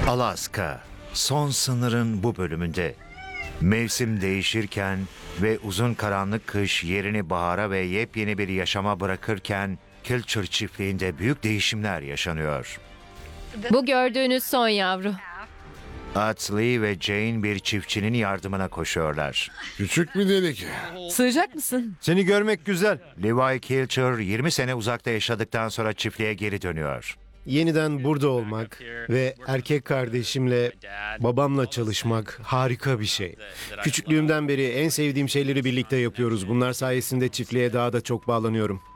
Alaska, son sınırın bu bölümünde. Mevsim değişirken ve uzun karanlık kış yerini bahara ve yepyeni bir yaşama bırakırken Kilcher çiftliğinde büyük değişimler yaşanıyor. Bu gördüğünüz son yavru. Atlee ve Jane bir çiftçinin yardımına koşuyorlar. Küçük bir delik. Sığacak mısın? Seni görmek güzel. Levi Kilcher 20 sene uzakta yaşadıktan sonra çiftliğe geri dönüyor. Yeniden burada olmak ve erkek kardeşimle, babamla çalışmak harika bir şey. Küçüklüğümden beri en sevdiğim şeyleri birlikte yapıyoruz. Bunlar sayesinde çiftliğe daha da çok bağlanıyorum.